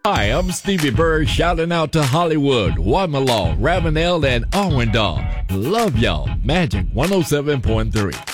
Hi, I'm Stevie Bird shouting out to Hollywood, Waterloo, Ravenel, and Arwindale. Love y'all. Magic 107.3.